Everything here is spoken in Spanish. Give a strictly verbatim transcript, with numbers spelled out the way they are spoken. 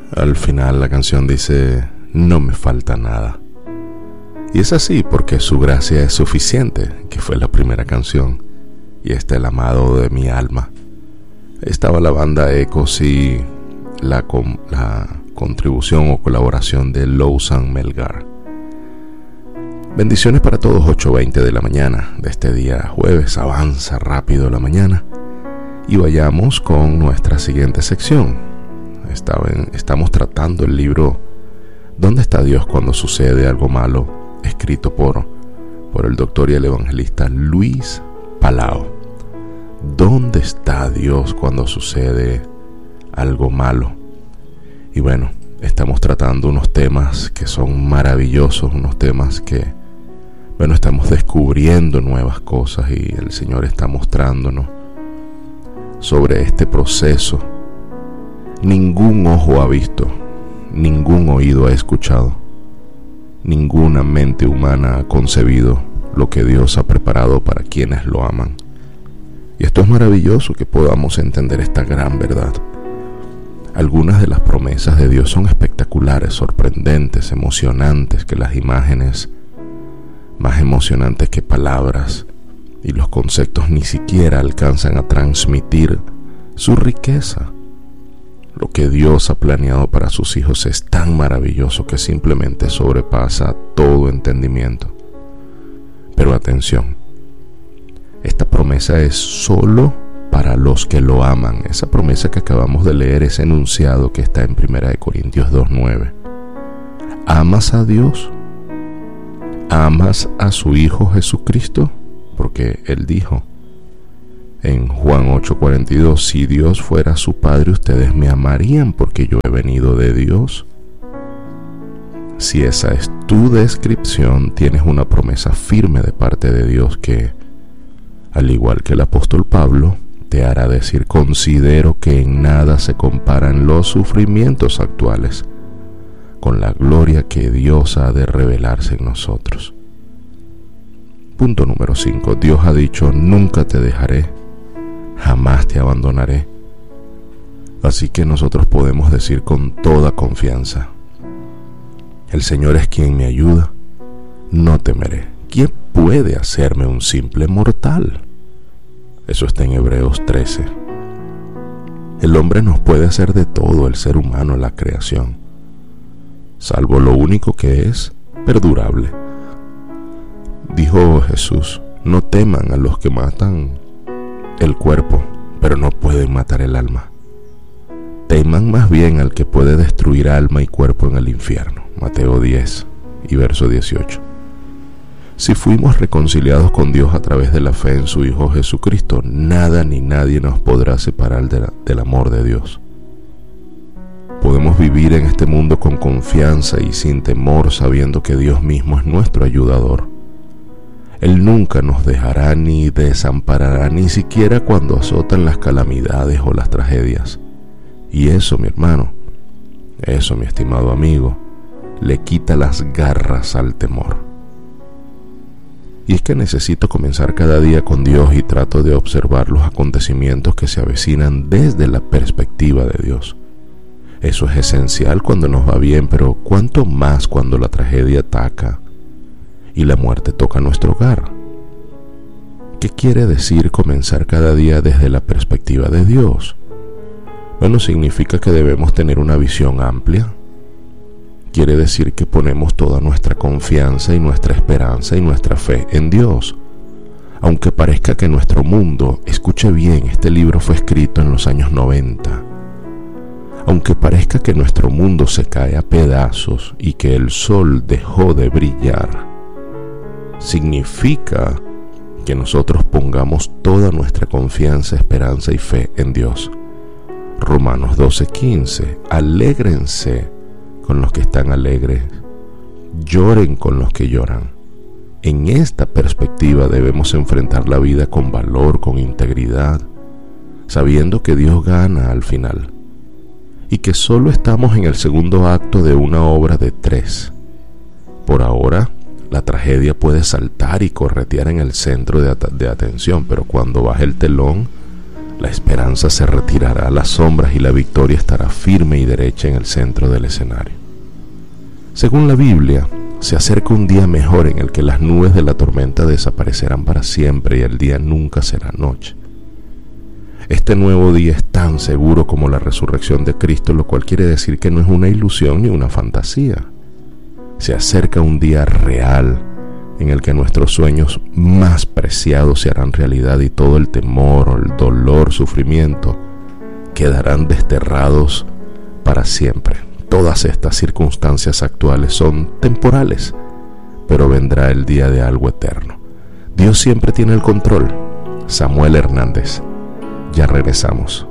Al final la canción dice: no me falta nada. Y es así porque su gracia es suficiente, que fue la primera canción, y este el amado de mi alma. Estaba la banda Ecos y la, con, la contribución o colaboración de Lowsan Melgar. Bendiciones para todos. Ocho veinte de la mañana de este día jueves. Avanza rápido la mañana y vayamos con nuestra siguiente sección. Estamos tratando el libro ¿Dónde está Dios cuando sucede algo malo?, escrito por, por el doctor y el evangelista Luis Palau. ¿Dónde está Dios cuando sucede algo malo? Y bueno, estamos tratando unos temas que son maravillosos, unos temas que, bueno, estamos descubriendo nuevas cosas y el Señor está mostrándonos sobre este proceso. Ningún ojo ha visto, ningún oído ha escuchado, ninguna mente humana ha concebido lo que Dios ha preparado para quienes lo aman. Y esto es maravilloso, que podamos entender esta gran verdad. Algunas de las promesas de Dios son espectaculares, sorprendentes, emocionantes, que las imágenes más emocionantes que palabras y los conceptos ni siquiera alcanzan a transmitir su riqueza. Lo que Dios ha planeado para sus hijos es tan maravilloso que simplemente sobrepasa todo entendimiento. Pero atención, esta promesa es solo para los que lo aman. Esa promesa que acabamos de leer, ese enunciado que está en primera de Corintios dos nueve. ¿Amas a Dios? ¿Amas a su Hijo Jesucristo? Porque Él dijo en Juan ocho cuarenta y dos: si Dios fuera su Padre, ustedes me amarían porque yo he venido de Dios. Si esa es tu descripción, tienes una promesa firme de parte de Dios que, al igual que el apóstol Pablo, te hará decir: considero que en nada se comparan los sufrimientos actuales con la gloria que Dios ha de revelarse en nosotros. Punto número cinco. Dios ha dicho: nunca te dejaré, jamás te abandonaré. Así que nosotros podemos decir con toda confianza: el Señor es quien me ayuda, no temeré. ¿Quién puede hacerme un simple mortal? Eso está en Hebreos trece. El hombre nos puede hacer de todo, el ser humano, la creación, salvo lo único que es perdurable. Dijo Jesús: no teman a los que matan el cuerpo, pero no pueden matar el alma. Teman más bien al que puede destruir alma y cuerpo en el infierno. Mateo diez y verso dieciocho. Si fuimos reconciliados con Dios a través de la fe en su Hijo Jesucristo, nada ni nadie nos podrá separar de la, del amor de Dios. Podemos vivir en este mundo con confianza y sin temor, sabiendo que Dios mismo es nuestro ayudador. Él nunca nos dejará ni desamparará, ni siquiera cuando azotan las calamidades o las tragedias. Y eso, mi hermano, eso, mi estimado amigo, le quita las garras al temor. Y es que necesito comenzar cada día con Dios y trato de observar los acontecimientos que se avecinan desde la perspectiva de Dios. Eso es esencial cuando nos va bien, pero cuánto más cuando la tragedia ataca y la muerte toca nuestro hogar. ¿Qué quiere decir comenzar cada día desde la perspectiva de Dios? Bueno, significa que debemos tener una visión amplia. Quiere decir que ponemos toda nuestra confianza y nuestra esperanza y nuestra fe en Dios. Aunque parezca que nuestro mundo, escuche bien, este libro fue escrito en los años noventa. Aunque parezca que nuestro mundo se cae a pedazos y que el sol dejó de brillar, significa que nosotros pongamos toda nuestra confianza, esperanza y fe en Dios. Romanos doce quince. Alégrense con los que están alegres, lloren con los que lloran. En esta perspectiva debemos enfrentar la vida con valor, con integridad, sabiendo que Dios gana al final y que solo estamos en el segundo acto de una obra de tres. Por ahora, la tragedia puede saltar y corretear en el centro de, at- de atención, pero cuando baje el telón, La esperanza se retirará a las sombras y la victoria estará firme y derecha en el centro del escenario. Según la Biblia, se acerca un día mejor en el que las nubes de la tormenta desaparecerán para siempre y el día nunca será noche. Este nuevo día es tan seguro como la resurrección de Cristo, lo cual quiere decir que no es una ilusión ni una fantasía. Se acerca un día real en el que nuestros sueños más preciados se harán realidad y todo el temor, el dolor, sufrimiento quedarán desterrados para siempre. Todas estas circunstancias actuales son temporales, pero vendrá el día de algo eterno. Dios siempre tiene el control. Samuel Hernández. Ya regresamos.